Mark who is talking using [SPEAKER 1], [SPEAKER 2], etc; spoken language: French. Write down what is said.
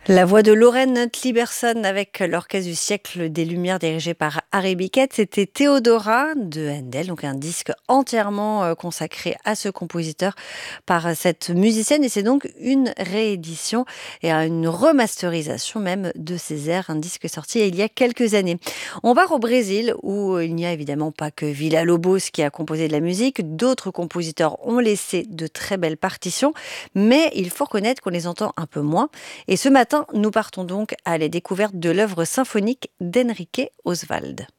[SPEAKER 1] La voix de Lorraine Tliberson avec l'Orchestre du siècle des Lumières dirigé par Harry Biquet, c'était Théodora de Handel, donc un disque entièrement consacré à ce compositeur par cette musicienne, et c'est donc une réédition et une remasterisation même de ses airs, un disque sorti il y a quelques années. On part au Brésil où il n'y a évidemment pas que Villa-Lobos qui a composé de la musique, d'autres compositeurs ont laissé de très belles partitions, mais il faut reconnaître qu'on les entend un peu moins. Et ce matin, nous partons donc à la découverte de l'œuvre symphonique d'Enrique Oswald.